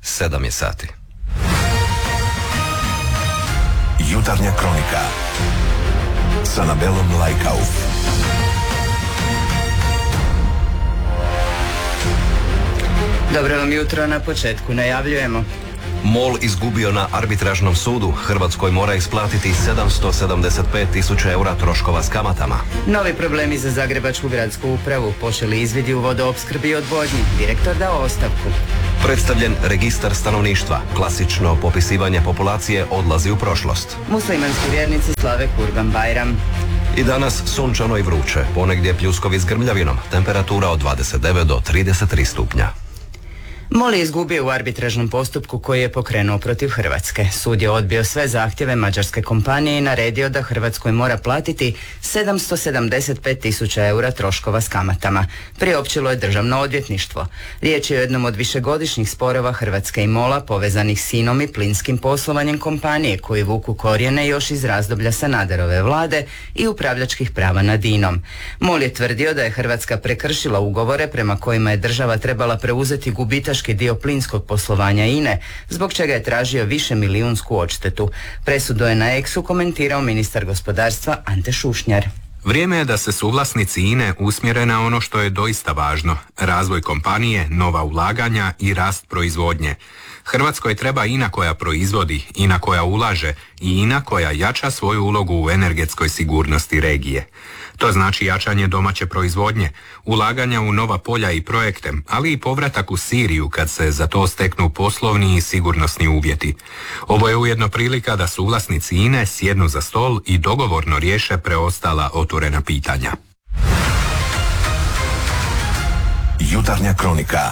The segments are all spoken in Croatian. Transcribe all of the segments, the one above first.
7 je sati. Jutarnja kronika s Anabelom Lajkauf. Dobro vam jutro, na početku najavljujemo. MOL izgubio na arbitražnom sudu. Hrvatskoj mora isplatiti 775.000 eura troškova s kamatama. Novi problemi za Zagrebačku gradsku upravu. Počeli izvidi u vodoopskrbi i odvodnji. Direktor dao ostavku. Predstavljen registar stanovništva. Klasično popisivanje populacije odlazi u prošlost. Muslimanski vjernici slave Kurban Bajram. I danas sunčano i vruće. Ponegdje pljuskovi s grmljavinom. Temperatura od 29 do 33 stupnja. MOL je izgubio u arbitražnom postupku koji je pokrenuo protiv Hrvatske. Sud je odbio sve zahtjeve mađarske kompanije i naredio da Hrvatskoj mora platiti 775.000 eura troškova s kamatama. Priopćilo je Državno odvjetništvo. Riječ je o jednom od višegodišnjih sporova Hrvatske i MOL-a povezanih s INA-om i plinskim poslovanjem kompanije koji vuku korijene još iz razdoblja Sanaderove vlade i upravljačkih prava nad INA-om. MOL je tvrdio da je Hrvatska prekršila ugovore prema kojima je država trebala preuzeti gubitaški dio plinskog poslovanja INA-e, zbog čega je tražio višemilijunsku odštetu. Presudu je na X-u komentirao ministar gospodarstva Ante Šušnjar. Vrijeme je da se suvlasnici INA-e usmjere na ono što je doista važno, razvoj kompanije, nova ulaganja i rast proizvodnje. Hrvatskoj treba INA koja proizvodi, INA koja ulaže i INA koja jača svoju ulogu u energetskoj sigurnosti regije. To znači jačanje domaće proizvodnje, ulaganja u nova polja i projekte, ali i povratak u Siriju kad se za to steknu poslovni i sigurnosni uvjeti. Ovo je ujedno prilika da suvlasnici INA-e sjednu za stol i dogovorno riješe preostala otvorena pitanja. Jutarnja kronika.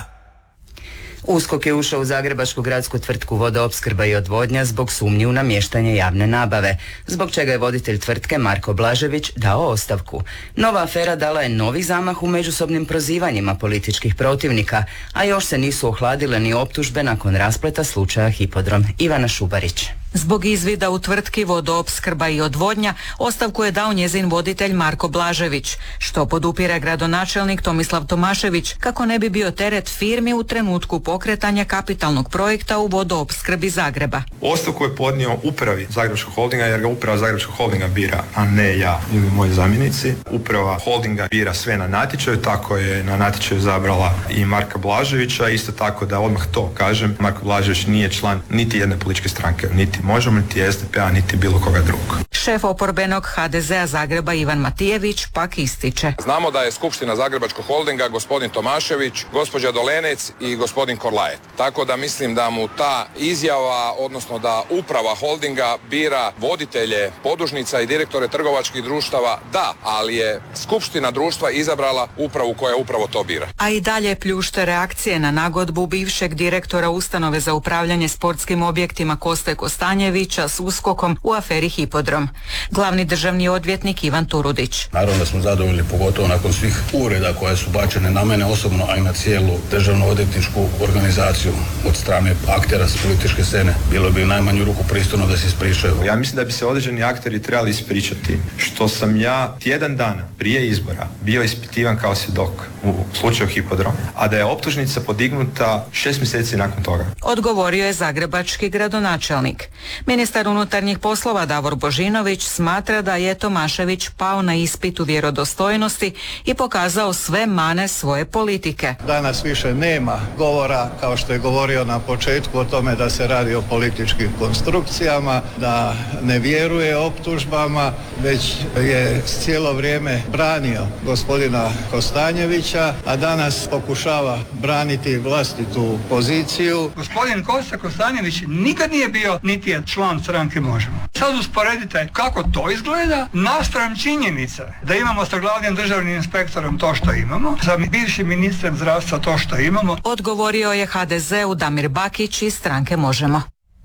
USKOK je ušao u zagrebačku gradsku tvrtku Vodoopskrba i odvodnja zbog sumnji u namještanje javne nabave, zbog čega je voditelj tvrtke Marko Blažević dao ostavku. Nova afera dala je novi zamah u međusobnim prozivanjima političkih protivnika, a još se nisu ohladile ni optužbe nakon raspleta slučaja Hipodrom. Ivana Šubarić. Zbog izvida u tvrtki Vodoopskrba i odvodnja ostavku je dao njezin voditelj Marko Blažević, što podupire gradonačelnik Tomislav Tomašević kako ne bi bio teret firmi u trenutku pokretanja kapitalnog projekta u Vodoopskrbi Zagreba. Ostavku je podnio upravi Zagrebačkog holdinga jer ga uprava Zagrebačkog holdinga bira, a ne ja ili moji zamjenici. Uprava holdinga bira sve na natječaju, tako je na natječaju zabrala i Marka Blaževića. Isto tako da odmah to kažem, Marko Blažević nije član niti jedne političke stranke, niti Možemo, niti SDP-a, niti bilo koga drugog. Šef oporbenog HDZ-a Zagreba Ivan Matijević pak ističe. Znamo da je skupština Zagrebačkog holdinga gospodin Tomašević, gospođa Dolenec i gospodin Korlajet. Tako da mislim da mu ta izjava, odnosno da uprava holdinga bira voditelje podružnica i direktore trgovačkih društava, da, ali je skupština društva izabrala upravu koja upravo to bira. A i dalje pljušte reakcije na nagodbu bivšeg direktora ustanove za upravljanje sportskim objektima Koste Kostanjevića s USKOK-om u aferi Hipodrom. Glavni državni odvjetnik Ivan Turudić. Naravno da smo zadovoljni, pogotovo nakon svih uvreda koje su bačene na mene osobno, a i na cijelu državno odvjetničku organizaciju od strane aktera s političke scene. Bilo bi u najmanju ruku pristojno da se ispričaju. Ja mislim da bi se određeni akteri trebali ispričati što sam ja tjedan dana prije izbora bio ispitivan kao svjedok u slučaju Hipodrom, a da je optužnica podignuta 6 mjeseci nakon toga. Odgovorio je zagrebački gradonačelnik. Ministar unutarnjih poslova Davor Božinović smatra da je Tomašević pao na ispitu vjerodostojnosti i pokazao sve mane svoje politike. Danas više nema govora, kao što je govorio na početku, o tome da se radi o političkim konstrukcijama, da ne vjeruje optužbama, već je cijelo vrijeme branio gospodina Kostanjevića, a danas pokušava braniti vlastitu poziciju. Gospodin Kosta Kostanjević nikad nije bio niti je član stranke Možemo. Sad usporedite kako to izgleda naspram činjenice da imamo sa glavnim državnim inspektorom to što imamo, sa bivšim ministrem zdravstva to što imamo. Odgovorio je HDZ-u Damir Bakić iz stranke Možemo.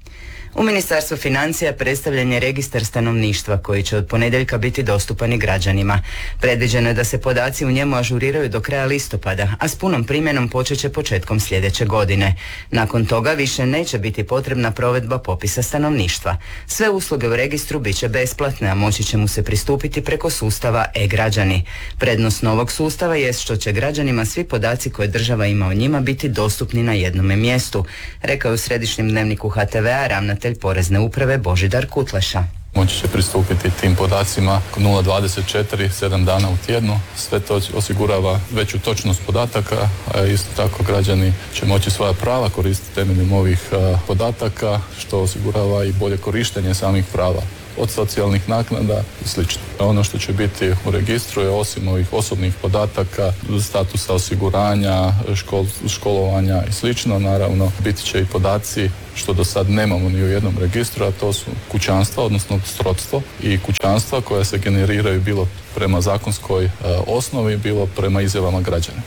U Ministarstvu financija predstavljen je registar stanovništva koji će od ponedjeljka biti dostupan i građanima. Predviđeno je da se podaci u njemu ažuriraju do kraja listopada, a s punom primjenom počet će početkom sljedeće godine. Nakon toga više neće biti potrebna provedba popisa stanovništva. Sve usluge u registru bit će besplatne, a moći će mu se pristupiti preko sustava e-građani. Prednost novog sustava jest što će građanima svi podaci koje država ima o njima biti dostupni na jednome mjestu, rekao je u Središnjem dnevniku HTV-a ravnatelj Porezne uprave Božidar Kutleša. Moći će pristupiti tim podacima 0,24, 7 dana u tjednu. Sve to osigurava veću točnost podataka, a isto tako građani će moći svoja prava koristiti temeljem ovih podataka, što osigurava i bolje korištenje samih prava, od socijalnih naknada i sl. Ono što će biti u registru je, osim ovih osobnih podataka, statusa osiguranja, školovanja i sl. Naravno, biti će i podaci što do sad nemamo ni u jednom registru, a to su kućanstva, odnosno srodstvo i kućanstva koja se generiraju bilo prema zakonskoj osnovi, bilo prema izjavama građana.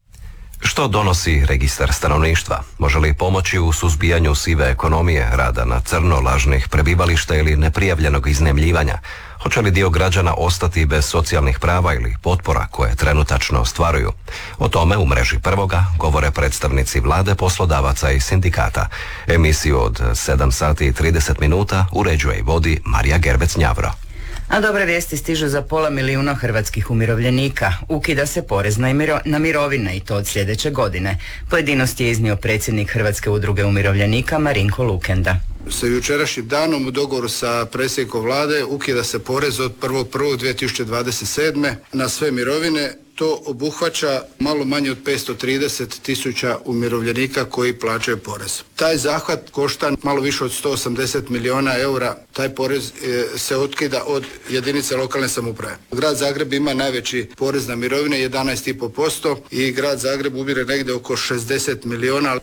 Što donosi registar stanovništva? Može li pomoći u suzbijanju sive ekonomije, rada na crno, lažnih prebivališta ili neprijavljenog iznajmljivanja? Hoće li dio građana ostati bez socijalnih prava ili potpora koje trenutačno ostvaruju? O tome u mreži Prvoga govore predstavnici vlade, poslodavaca i sindikata. Emisiju od 7 sati i 30 minuta uređuje i vodi Marija Gerbec-Njavro. A dobre vijesti stižu za 500 000 hrvatskih umirovljenika. Ukida se porez na mirovine i to od sljedeće godine. Pojedinosti je iznio predsjednik Hrvatske udruge umirovljenika Marinko Lukenda. Sa jučerašnjim danom u dogovoru sa predsjednikom vlade ukida se porez od 1.1.2027. na sve mirovine. To obuhvaća malo manje od 530 000 umirovljenika koji plaćaju porez. Taj zahvat košta malo više od 180 milijuna eura. Taj porez se otkida od jedinice lokalne samouprave. Grad Zagreb ima najveći porez na mirovine, 11,5%, i grad Zagreb ubire negdje oko 60 milijuna.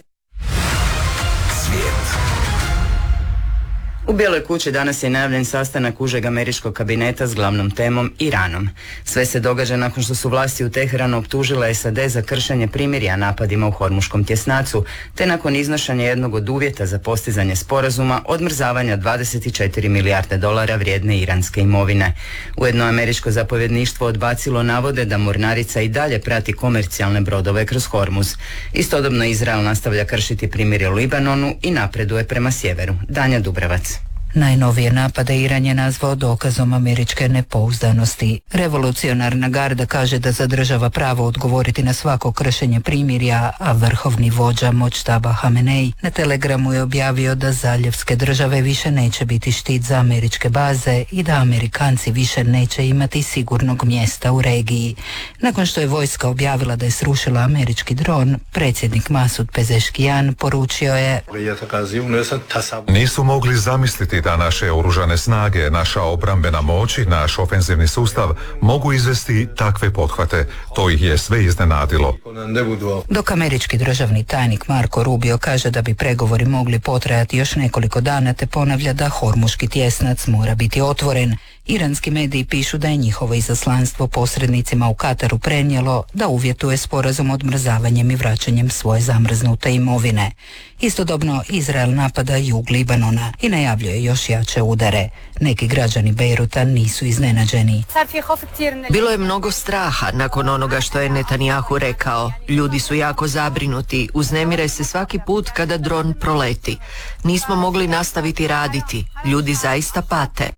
U Bijeloj kući danas je najavljen sastanak užeg američkog kabineta s glavnom temom Iranom. Sve se događa nakon što su vlasti u Teheranu optužile SAD za kršenje primirja napadima u Hormuškom tjesnacu, te nakon iznošenja jednog od uvjeta za postizanje sporazuma odmrzavanja 24 milijarde dolara vrijedne iranske imovine. Ujedno američko zapovjedništvo odbacilo navode da mornarica i dalje prati komercijalne brodove kroz Hormuz. Istodobno Izrael nastavlja kršiti primirje u Libanonu i napreduje prema sjeveru. Danja Dubravac. Najnovije napade Iran je nazvao dokazom američke nepouzdanosti. Revolucionarna garda kaže da zadržava pravo odgovoriti na svako kršenje primirja, a vrhovni vođa Močtaba Hamenej na Telegramu je objavio da zaljevske države više neće biti štit za američke baze i da Amerikanci više neće imati sigurnog mjesta u regiji. Nakon što je vojska objavila da je srušila američki dron, predsjednik Masud Pezeškijan poručio je: Nisu mogli zamisliti da naše oružane snage, naša obrambena moć i naš ofenzivni sustav mogu izvesti takve pothvate. To ih je sve iznenadilo. Dok američki državni tajnik Marko Rubio kaže da bi pregovori mogli potrajati još nekoliko dana, te ponavlja da Hormuški tjesnac mora biti otvoren. Iranski mediji pišu da je njihovo izaslanstvo posrednicima u Kataru prenijelo da uvjetuje sporazum odmrzavanjem i vraćanjem svoje zamrznute imovine. Istodobno Izrael napada jug Libanona i najavljuje još jače udare. Neki građani Bejruta nisu iznenađeni. Bilo je mnogo straha nakon onoga što je Netanjahu rekao. Ljudi su jako zabrinuti, uznemire se svaki put kada dron proleti. Nismo mogli nastaviti raditi. Ljudi zaista pate.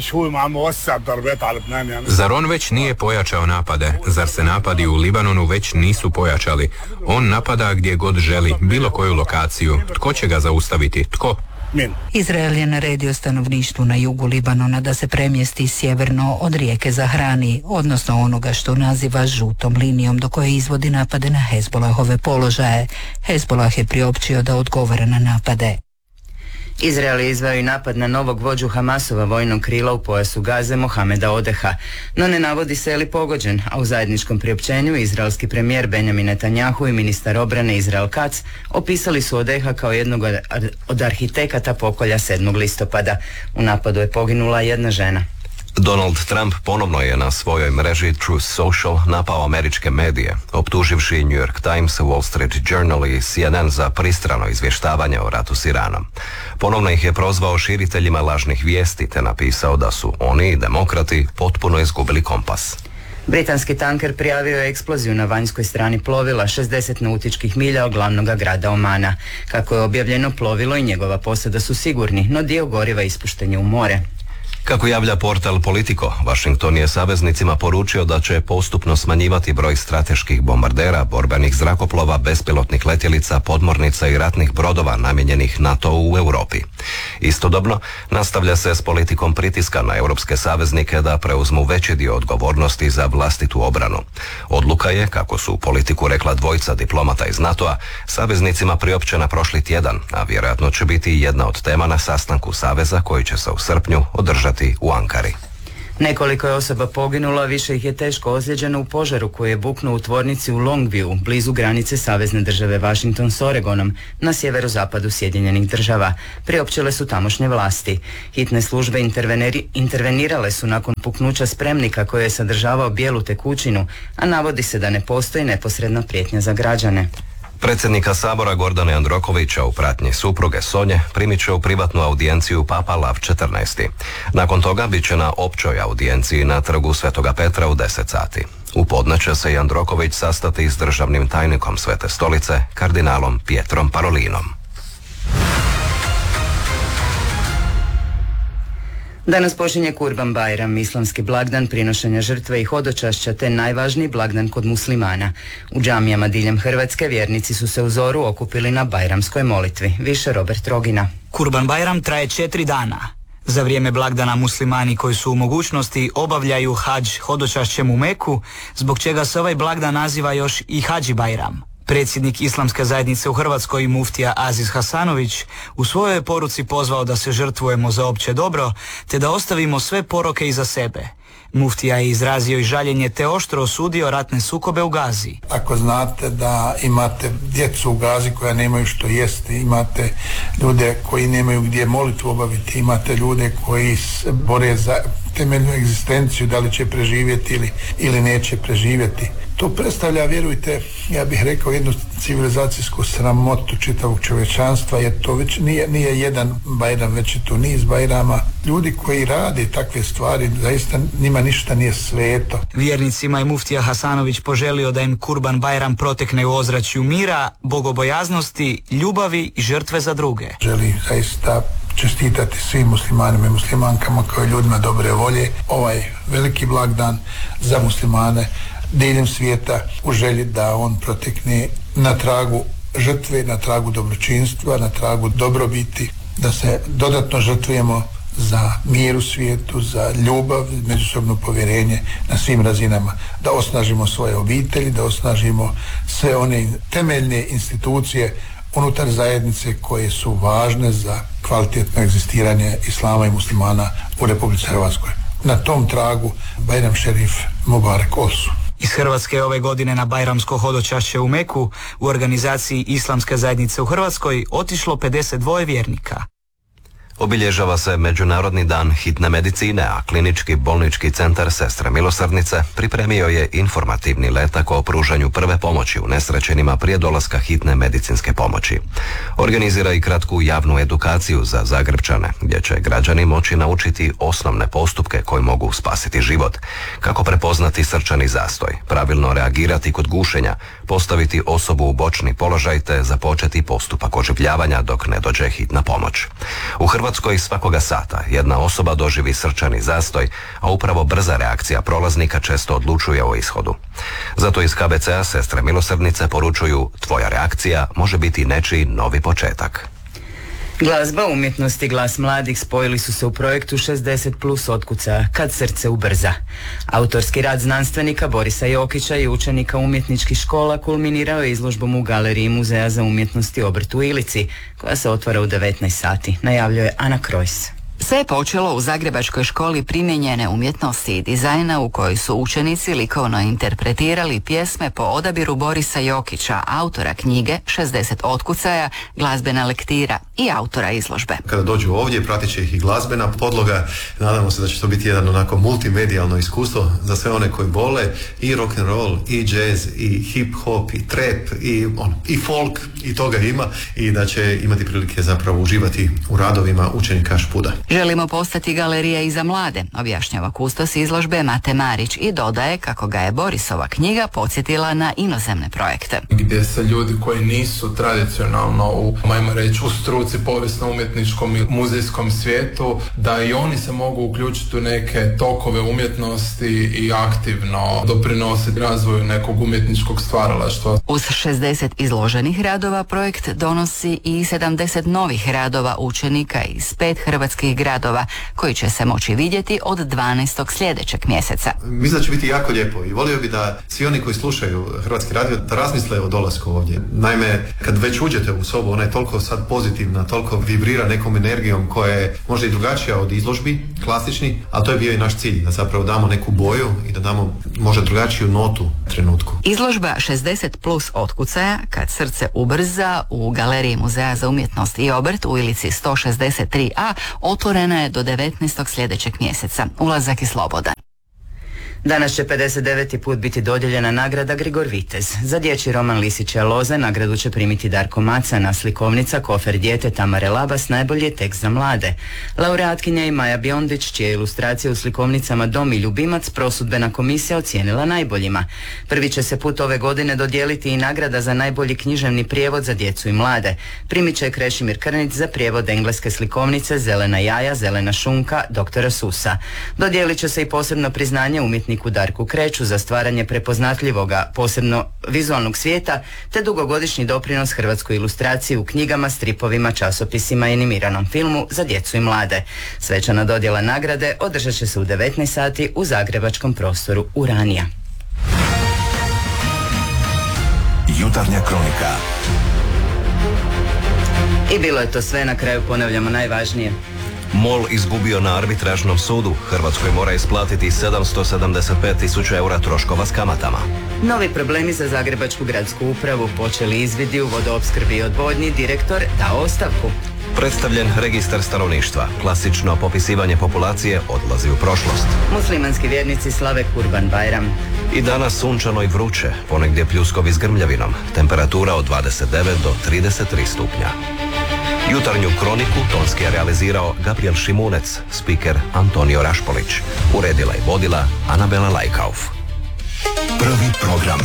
Zar on već nije pojačao napade? Zar se napadi u Libanonu već nisu pojačali? On napada gdje god želi, bilo koju lokaciju. Tko će ga zaustaviti? Tko? Izrael je naredio stanovništvu na jugu Libanona da se premjesti sjeverno od rijeke Zahrani, odnosno onoga što naziva žutom linijom do koje izvodi napade na Hezbolahove položaje. Hezbolah je priopćio da odgovara na napade. Izrael je izveo i napad na novog vođu Hamasova vojnog krila u pojasu Gaze Mohameda Odeha, no ne navodi se je li pogođen, a u zajedničkom priopćenju izraelski premijer Benjamin Netanjahu i ministar obrane Israel Katz opisali su Odeha kao jednog od arhitekata pokolja 7. listopada. U napadu je poginula jedna žena. Donald Trump ponovno je na svojoj mreži Truth Social napao američke medije, optuživši New York Times, Wall Street Journal i CNN za pristrano izvještavanje o ratu s Iranom. Ponovno ih je prozvao širiteljima lažnih vijesti te napisao da su oni i demokrati potpuno izgubili kompas. Britanski tanker prijavio je eksploziju na vanjskoj strani plovila 60 nautičkih milja od glavnog grada Omana. Kako je objavljeno, plovilo i njegova posada su sigurni, no dio goriva ispušten je u more. Kako javlja portal Politico, Washington je saveznicima poručio da će postupno smanjivati broj strateških bombardera, borbenih zrakoplova, bespilotnih letjelica, podmornica i ratnih brodova namijenjenih NATO-u u Europi. Istodobno, nastavlja se s politikom pritiska na europske saveznike da preuzmu veći dio odgovornosti za vlastitu obranu. Odluka je, kako su u Politiku rekla dvojica diplomata iz NATO-a, saveznicima priopćena prošli tjedan, a vjerojatno će biti jedna od tema na sastanku saveza koji će se u srpnju održati u Ankari. Nekoliko je osoba poginulo, a više ih je teško ozlijeđeno u požaru koji je buknuo u tvornici u Longview, blizu granice savezne države Washington s Oregonom, na sjeverozapadu Sjedinjenih Država. Priopćile su tamošnje vlasti. Hitne službe intervenirale su nakon puknuća spremnika koji je sadržavao bijelu tekućinu, a navodi se da ne postoji neposredna prijetnja za građane. Predsjednika Sabora Gordana Jandrokovića u pratnji supruge Sonje primit će u privatnu audijenciju Papa Lav XIV. Nakon toga bit će na općoj audijenciji na trgu Svetoga Petra u 10 sati. U podne će se Jandroković sastati s državnim tajnikom Svete Stolice, kardinalom Pietrom Parolinom. Danas počinje Kurban Bajram, islamski blagdan prinošenja žrtve i hodočašća te najvažniji blagdan kod muslimana. U džamijama diljem Hrvatske vjernici su se u zoru okupili na bajramskoj molitvi. Više Robert Rogina. Kurban Bajram traje 4 dana. Za vrijeme blagdana muslimani koji su u mogućnosti obavljaju hadž hodočašćem u Meku, zbog čega se ovaj blagdan naziva još i Hadži Bajram. Predsjednik Islamske zajednice u Hrvatskoj muftija Aziz Hasanović u svojoj poruci pozvao da se žrtvujemo za opće dobro te da ostavimo sve poroke iza sebe. Muftija je izrazio i žaljenje te oštro osudio ratne sukobe u Gazi. Ako znate da imate djecu u Gazi koja nemaju što jesti, imate ljude koji nemaju gdje molitvu obaviti, imate ljude koji se bore za temeljnu egzistenciju, da li će preživjeti ili neće preživjeti. To predstavlja, vjerujte, ja bih rekao jednu civilizacijsku sramotu čitavog čovječanstva, jer to već nije jedan Bajram, već je to niz Bajrama. Ljudi koji rade takve stvari, zaista njima ništa nije sveto. Vjernicima je muftija Hasanović poželio da im Kurban Bajram protekne u ozračju mira, bogobojaznosti, ljubavi i žrtve za druge. Želi zaista čestitati svim muslimanima i muslimankama kao ljudima dobre volje ovaj veliki blagdan za muslimane diljem svijeta u želji da on protekne na tragu žrtve, na tragu dobročinstva, na tragu dobrobiti, da se dodatno žrtvujemo za mir u svijetu, za ljubav, međusobno povjerenje na svim razinama, da osnažimo svoje obitelji, da osnažimo sve one temeljne institucije unutar zajednice koje su važne za kvalitetno egzistiranje islama i muslimana u Republici Hrvatskoj. Na tom tragu Bajram Šerif Mubarek Olsu. Iz Hrvatske ove godine na bajramsko hodočašće u Meku u organizaciji Islamske zajednice u Hrvatskoj otišlo 52 vjernika. Obilježava se Međunarodni dan hitne medicine, a Klinički bolnički centar Sestre Milosrdnice pripremio je informativni letak o pružanju prve pomoći unesrećenima prije dolaska hitne medicinske pomoći. Organizira i kratku javnu edukaciju za Zagrepčane, gdje će građani moći naučiti osnovne postupke koji mogu spasiti život, kako prepoznati srčani zastoj, pravilno reagirati kod gušenja, postaviti osobu u bočni položaj te započeti postupak oživljavanja dok ne dođe hitna pomoć. U Hrvatskoj svakoga sata jedna osoba doživi srčani zastoj, a upravo brza reakcija prolaznika često odlučuje o ishodu. Zato iz KBC-a Sestre Milosrdnice poručuju: tvoja reakcija može biti nečiji novi početak. Glazba, umjetnost i glas mladih spojili su se u projektu 60 plus otkucaja Kad srce ubrza. Autorski rad znanstvenika Borisa Jokića i učenika umjetničkih škola kulminirao je izložbom u Galeriji Muzeja za umjetnost i obrt u Ilici, koja se otvara u 19 sati, najavljuje Ana Krojs. Sve je počelo u Zagrebačkoj školi primijenjene umjetnosti i dizajna u kojoj su učenici likovno interpretirali pjesme po odabiru Borisa Jokića, autora knjige 60 otkucaja, glazbena lektira i autora izložbe. Kada dođu ovdje, pratit će ih i glazbena podloga. Nadamo se da će to biti jedan onako multimedijalno iskustvo za sve one koji vole i rock and roll, i jazz, i hip hop, i trap, i folk, i toga ima, i da će imati prilike zapravo uživati u radovima učenika Špuda. Želimo postati galerija i za mlade, objašnjava kustos izložbe Mate Marić i dodaje kako ga je Borisova knjiga podsjetila na inozemne projekte. Gdje se ljudi koji nisu tradicionalno ajmo reći, u struci povijesno-umjetničkom i muzejskom svijetu, da i oni se mogu uključiti u neke tokove umjetnosti i aktivno doprinositi razvoju nekog umjetničkog stvaralaštva. Uz 60 izloženih radova projekt donosi i 70 novih radova učenika iz 5 hrvatskih gradova koji će se moći vidjeti od 12. sljedećeg mjeseca. Mislim da će biti jako lijepo i volio bi da svi oni koji slušaju Hrvatski radio da razmisle o dolasku ovdje. Naime, kad već uđete u sobu, ona je toliko sad pozitivna, toliko vibrira nekom energijom koja je možda i drugačija od izložbi, klasični, ali to je bio i naš cilj, da zapravo damo neku boju i da damo možda drugačiju notu trenutku. Izložba 60 plus otkucaja, kad srce ubrza, u Galeriji Muzeja za umjetnost i obrt u Ilici 163a otvorena je do 19. sljedećeg mjeseca. Ulazak je slobodan. Danas će 59. put biti dodijeljena nagrada Grigor Vitez. Za dječji roman Lisića loze nagradu će primiti Darko Maca, na slikovnica Kofer dijete Tamare Labas najbolji je tekst za mlade. Laureatkinja je Maja Biondić, čije ilustracije u slikovnicama Dom i ljubimac prosudbena komisija ocijenila najboljima. Prvi će se put ove godine dodijeliti i nagrada za najbolji književni prijevod za djecu i mlade. Primit će Krešimir Krnić za prijevod engleske slikovnice Zelena jaja, zelena šunka doktora Susa. Dodijelit će se i posebno priznanje umjetniku Darku Kreću za stvaranje prepoznatljivoga, posebno vizualnog svijeta, te dugogodišnji doprinos hrvatskoj ilustraciji u knjigama, stripovima, časopisima i animiranom filmu za djecu i mlade. Svečana dodjela nagrade održat će se u 19 sati u zagrebačkom prostoru Uranija. Jutarnja kronika. I bilo je to sve, na kraju ponavljamo najvažnije. MOL izgubio na arbitražnom sudu. Hrvatskoj mora isplatiti 775.000 eura troškova s kamatama. Novi problemi za Zagrebačku gradsku upravu, počeli izvidi u vodoopskrbi i odvodnji, direktor dao ostavku. Predstavljen registar stanovništva. Klasično popisivanje populacije odlazi u prošlost. Muslimanski vjernici slave Kurban Bajram. I danas sunčano i vruće, ponegdje pljuskovi s grmljavinom. Temperatura od 29 do 33 stupnja. Jutarnju kroniku tonski je realizirao Gabriel Šimunec, spiker Antonio Rašpolić. Uredila i vodila Anabela Lajkauf. Prvi program.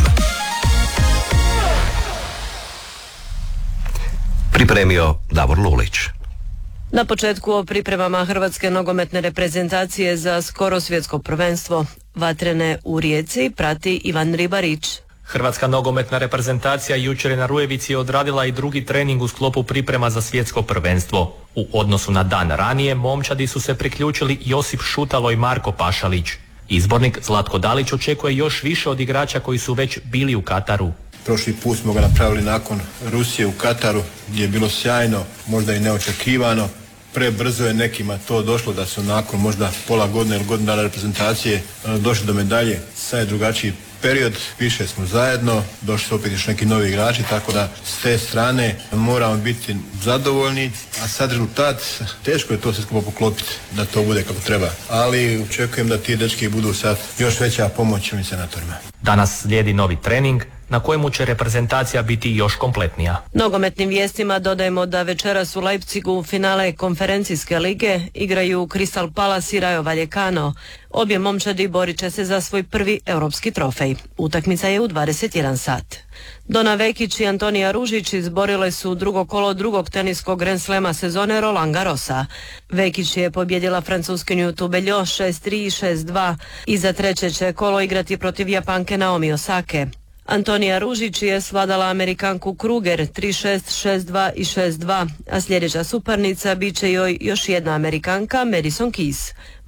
Pripremio Davor Lulić. Na početku o pripremama hrvatske nogometne reprezentacije za skoro svjetsko prvenstvo. Vatrene u Rijeci prati Ivan Ribarić. Hrvatska nogometna reprezentacija jučer je na Rujevici odradila i drugi trening u sklopu priprema za svjetsko prvenstvo. U odnosu na dan ranije, momčadi su se priključili Josip Šutalo i Marko Pašalić. Izbornik Zlatko Dalić očekuje još više od igrača koji su već bili u Kataru. Prošli put smo ga napravili nakon Rusije u Kataru, gdje je bilo sjajno, možda i neočekivano. Prebrzo je nekima to došlo da su nakon možda pola godine ili godinu dana reprezentacije došli do medalje. Sad je drugačiji period, više smo zajedno, došli su opet još neki novi igrači, tako da s te strane moramo biti zadovoljni, a sad rezultat, teško je to sve skupo poklopiti da to bude kako treba, ali očekujem da ti dečki budu sad još veća pomoć ovim senatorima. Danas slijedi novi trening na kojemu će reprezentacija biti još kompletnija. Nogometnim vijestima dodajemo da večeras u Leipzigu finale konferencijske lige igraju Crystal Palace i Rayo Vallecano. Obje momčadi borit će se za svoj prvi europski trofej. Utakmica je u 21 sat. Dona Vekić i Antonija Ružić izborile su drugo kolo drugog teniskog Grand Slema sezone Roland Garrosa. Vekić je pobjedila Francuskinju Tubeljo 6-3 i 6-2 i za treće će kolo igrati protiv Japanke Naomi Osake. Antonija Ružić je svladala Amerikanku Kruger 3-6, 6-2 i 6-2, a sljedeća suparnica bit će joj još jedna Amerikanka, Madison Keys.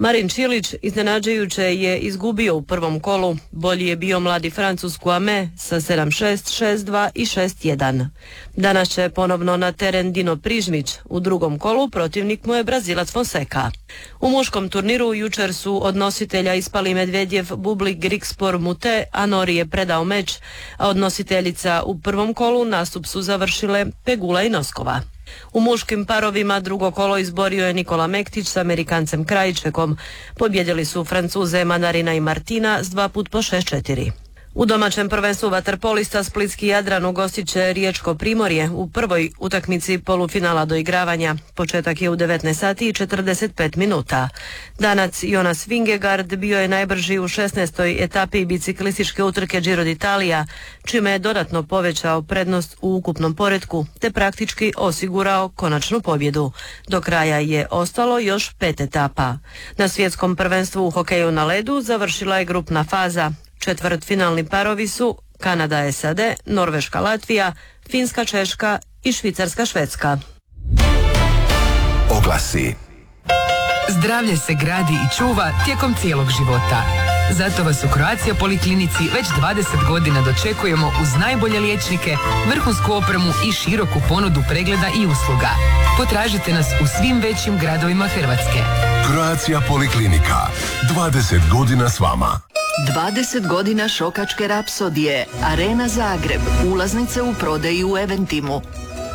Marin Čilić iznenađujuće je izgubio u prvom kolu, bolji je bio mladi Francuz Kouame sa 7-6, 6-2 i 6-1. Danas će ponovno na teren Dino Prižmić, u drugom kolu protivnik mu je Brazilac Fonseca. U muškom turniru jučer su od nositelja ispali Medvedjev, Bublik, Grigspor, Mute, a Nori je predao meč, a od nositeljica u prvom kolu nastup su završile Pegula i Noskova. U muškim parovima drugo kolo izborio je Nikola Mektić s Amerikancem Krajčekom. Pobjedili su Francuze Manarina i Martina s 2 put po 6-4. U domaćem prvenstvu vaterpolista Splitski Jadran ugostit će Riječko Primorje u prvoj utakmici polufinala doigravanja. Početak je u 19 sati i 45 minuta. Danac Jonas Vingegaard bio je najbrži u 16. etapi biciklističke utrke Giro d'Italia, čime je dodatno povećao prednost u ukupnom poretku, te praktički osigurao konačnu pobjedu. Do kraja je ostalo još 5 etapa. Na svjetskom prvenstvu u hokeju na ledu završila je grupna faza. Četvrtfinalni parovi su Kanada SAD, Norveška Latvija, Finska Češka i Švicarska Švedska. Oglasi. Zdravlje se gradi i čuva tijekom cijelog života. Zato vas u Croatia Poliklinici već 20 godina dočekujemo uz najbolje liječnike, vrhunsku opremu i široku ponudu pregleda i usluga. Potražite nas u svim većim gradovima Hrvatske. Croatia Poliklinika. 20 godina s vama. 20 godina šokačke rapsodije. Arena Zagreb. Ulaznice u prodaji u Eventimu.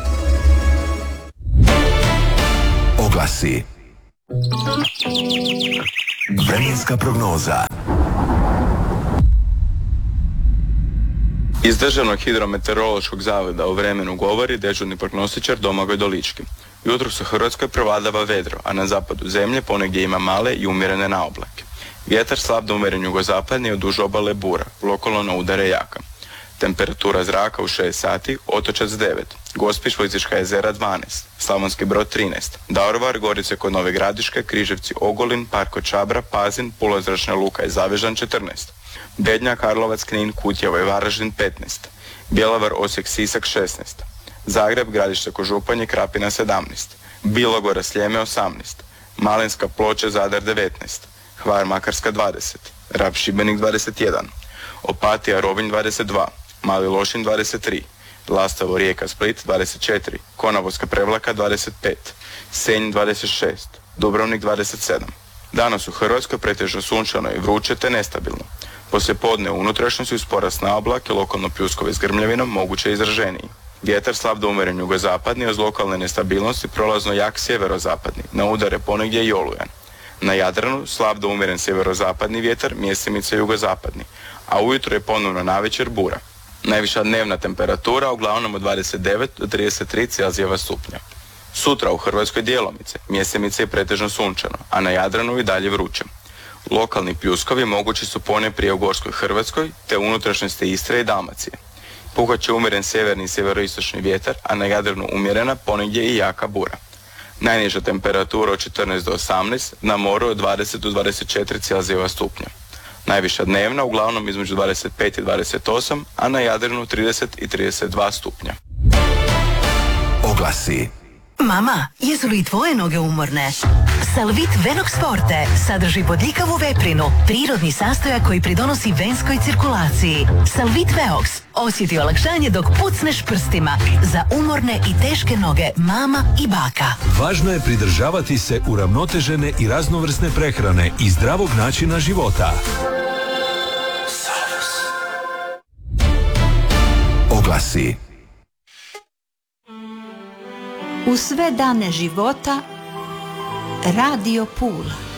Oglasi. Vremenska prognoza. Iz Državnog hidrometeorološkog zavoda o vremenu govori dežurni prognostičar Domagoj Dolički. Jutros u Hrvatskoj prevladava vedro, a na zapadu zemlje ponegdje ima male i umjerene naoblake. Vjetar slab do umjeren jugozapadni od duž obale bura, lokalno na udare jaka. Temperatura zraka u 6 sati, Otočac 9, Gospić, Plitvička jezera 12, Slavonski Brod 13, Daruvar, Gorice kod Nove Gradiške, Križevci, Ogulin, Parko Čabra, Pazin, Pula, Zračna luka i Zavežan 14, Bednja, Karlovac, Knin, Kutjevo i Varaždin 15, Bjelovar, Osijek, Sisak 16, Zagreb, Gradište kod Županje, Krapina 17, Bilogora, Sljeme 18, Malinska, Ploče, Zadar 19, Hvar, Makarska 20, Rab, Šibenik 21, Opatija, Rovinj 22, Mali Lošinj 23, Lastovo, Rijeka, Split 24, Konavolska, Prevlaka 25, Senj 26, Dubrovnik 27. Danas u Hrvatskoj pretežno sunčano i vruće te nestabilno. Poslijepodne u unutrašnjosti uz porast na oblake, lokalno pljuskove s grmljavinom, moguće izraženiji. Vjetar slab do umjeren jugozapadni, uz lokalne nestabilnosti prolazno jak sjeverozapadni, na udare ponegdje i olujan. Na Jadranu slab do umjeren sjeverozapadni vjetar, mjestimice jugozapadni, a ujutro je ponovno navečer bura. Najviša dnevna temperatura uglavnom od 29 do 33 Celzijeva stupnja. Sutra u Hrvatskoj djelomice, mjestimice je pretežno sunčano, a na Jadranu i dalje vruće. Lokalni pljuskovi mogući su ponajprije u Gorskoj Hrvatskoj te unutrašnjosti Istre i Dalmacije. Puhat će umjeren sjeverni i sjeveroistočni vjetar, a na Jadranu umjerena ponegdje i jaka bura. Najniža temperatura od 14 do 18, na moru od 20 do 24 Celzijeva stupnja. Najviša dnevna uglavnom između 25 i 28, a na Jadranu 30 i 32 stupnja. Oglasi. Mama, jesu li tvoje noge umorne? Salvit Venox Forte sadrži bodljikavu veprinu, prirodni sastojak koji pridonosi venskoj cirkulaciji. Salvit Veox osjeti olakšanje dok pucneš prstima za umorne i teške noge mama i baka. Važno je pridržavati se uravnotežene i raznovrsne prehrane i zdravog načina života. Oglasi. U sve dane života Radio Pula.